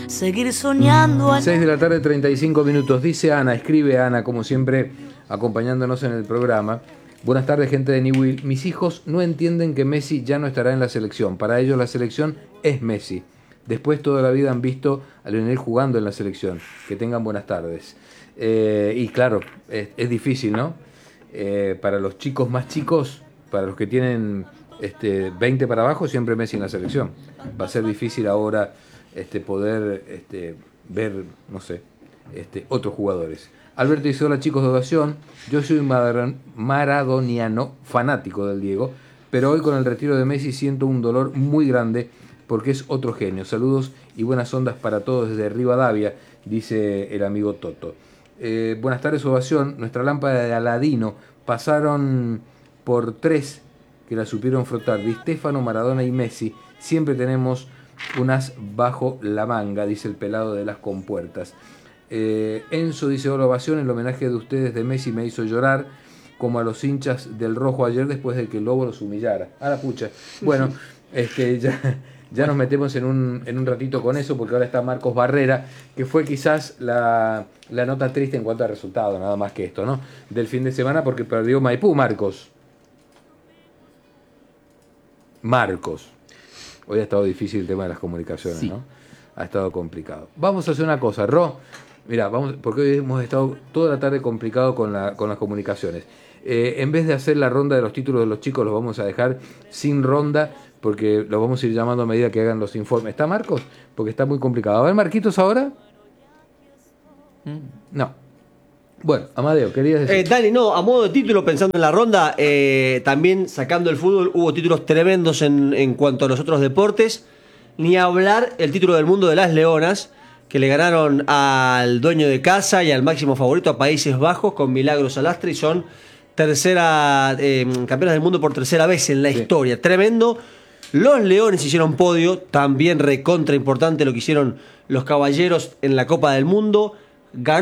seguir soñando. 6 de la tarde, 35 minutos. Dice Ana, escribe Ana, como siempre, acompañándonos en el programa. Buenas tardes, gente de Newell. Mis hijos no entienden que Messi ya no estará en la selección. Para ellos la selección es Messi. Después toda la vida han visto a Lionel jugando en la selección. Que tengan buenas tardes. Y claro, es difícil, ¿no? Para los chicos más chicos, para los que tienen 20 para abajo, siempre Messi en la selección. Va a ser difícil ahora poder ver, no sé, otros jugadores. Alberto dice, hola chicos de Ovación, yo soy maradoniano, fanático del Diego, pero hoy con el retiro de Messi siento un dolor muy grande porque es otro genio. Saludos y buenas ondas para todos desde Rivadavia, dice el amigo Toto. Buenas tardes, Ovación. Nuestra lámpara de Aladino pasaron por 3 que la supieron frotar: Di Stéfano, Maradona y Messi. Siempre tenemos un as bajo la manga, dice el pelado de las compuertas. Enzo dice, hola Ovación, el homenaje de ustedes de Messi me hizo llorar como a los hinchas del Rojo ayer después de que el Lobo los humillara. A la pucha. Bueno, ya nos metemos en un ratito con eso, porque ahora está Marcos Barrera, que fue quizás la nota triste en cuanto a resultado, nada más que esto, ¿no? Del fin de semana, porque perdió Maipú. Marcos. Hoy ha estado difícil el tema de las comunicaciones, sí, ¿no? Ha estado complicado. Vamos a hacer una cosa, Ro. Mira, porque hoy hemos estado toda la tarde complicado con las comunicaciones. En vez de hacer la ronda de los títulos de los chicos, los vamos a dejar sin ronda, porque los vamos a ir llamando a medida que hagan los informes. ¿Está Marcos? Porque está muy complicado. A ver, Marquitos, ¿ahora? No. Bueno, Amadeo, querías decir. Dani, no, a modo de título, pensando en la ronda, también sacando el fútbol, hubo títulos tremendos en cuanto a los otros deportes. Ni hablar el título del mundo de las Leonas, que le ganaron al dueño de casa y al máximo favorito, a Países Bajos, con Milagros Alastre, y son campeonas del mundo por tercera vez en la historia. Tremendo. Los Leones hicieron podio, también recontra importante lo que hicieron los Caballeros en la Copa del Mundo. Ganó